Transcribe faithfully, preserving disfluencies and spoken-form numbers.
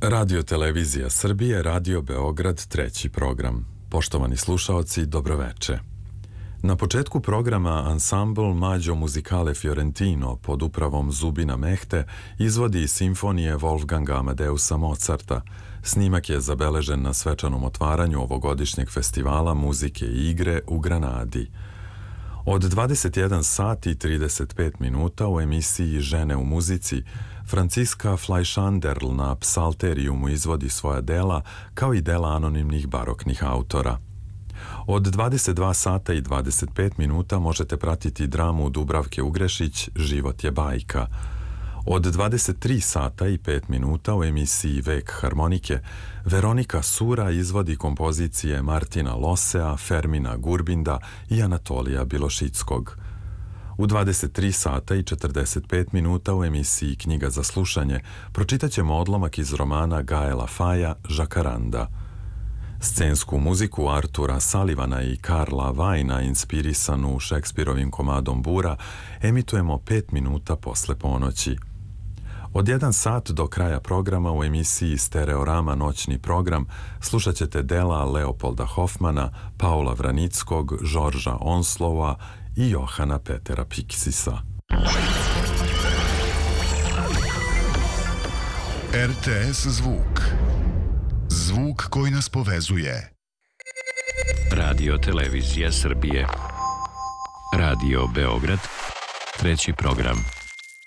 Radio Televizija Srbije, Radio Beograd, treći program. Poštovani slušaoci, dobroveče. Na početku programa ansambl Maggio Musicale Fiorentino pod upravom Zubina Mehte izvodi simfonije Wolfganga Amadeusa Mozarta. Snimak je zabeležen na svečanom otvaranju ovogodišnjeg festivala muzike i igre u Granadi. Od dvadeset jedan sati i trideset pet minuta u emisiji Žene u muzici Franciska Fleischanderl na psalterijumu izvodi svoja dela kao i dela anonimnih baroknih autora. Od dvadeset dva sata i dvadeset pet minuta možete pratiti dramu Dubravke Ugrešić Život je bajka. Od dvadeset tri sata i pet minuta u emisiji Vek harmonike Veronika Sura izvodi kompozicije Martina Losea, Fermina Gurbinda i Anatolija Bilošickog. U dvadeset tri sata i četrdeset pet minuta u emisiji Knjiga za slušanje pročitat ćemo odlomak iz romana Gaela Faja Žakaranda. Scensku muziku Artura Sullivana i Karla Vajna inspirisanu Šekspirovim komadom Bura emitujemo pet minuta posle ponoći. Od jedan sat do kraja programa u emisiji Stereorama noćni program slušat ćete dela Leopolda Hofmana, Paula Vranickog, Žorža Onslova i Johana Petera Piksisa. R T S Zvuk. Zvuk koji nas povezuje. Radio Televizija Srbije. Radio Beograd, treći program.